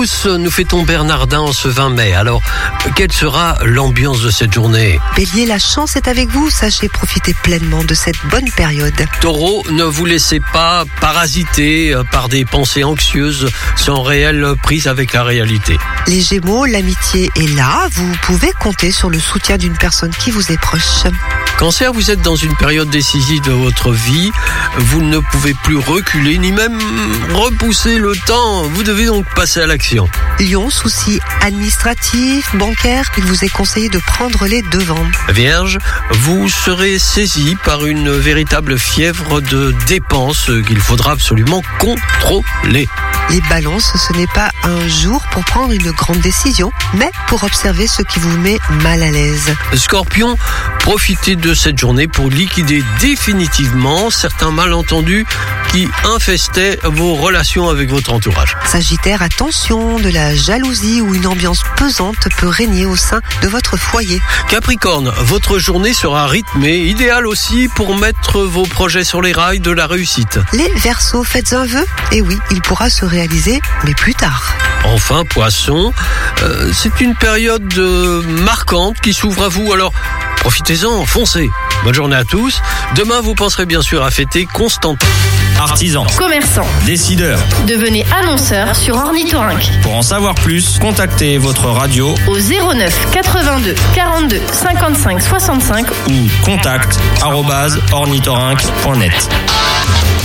Nous fêtons Bernardin en ce 20 mai. Alors, quelle sera l'ambiance de cette journée? Bélier, la chance est avec vous. Sachez profiter pleinement de cette bonne période. Taureau, ne vous laissez pas parasiter par des pensées anxieuses sans réelle prise avec la réalité. Les Gémeaux, l'amitié est là. Vous pouvez compter sur le soutien d'une personne qui vous est proche. Cancer, vous êtes dans une période décisive de votre vie. Vous ne pouvez plus reculer ni même repousser le temps. Vous devez donc passer à l'action. Lion, soucis administratifs, bancaires, il vous est conseillé de prendre les devants. Vierge, vous serez saisi par une véritable fièvre de dépenses qu'il faudra absolument contrôler. Les balances, ce n'est pas un jour pour prendre une grande décision, mais pour observer ce qui vous met mal à l'aise. Scorpion, profitez de cette journée pour liquider définitivement certains malentendus qui infestaient vos relations avec votre entourage. Sagittaire, attention, de la jalousie ou une ambiance pesante peut régner au sein de votre foyer. Capricorne, votre journée sera rythmée, idéale aussi pour mettre vos projets sur les rails de la réussite. Les Verseaux, faites un vœu, et oui, il pourra se réaliser, mais plus tard. Enfin, Poisson, c'est une période marquante qui s'ouvre à vous, alors profitez-en, foncez. Bonne journée à tous. Demain, vous penserez bien sûr à fêter Constantin. Artisans, commerçants, décideurs, devenez annonceurs sur Ornithorynque. pour en savoir plus, contactez votre radio Au 09 82 42 55 65 ou contact@ornithorynque.net.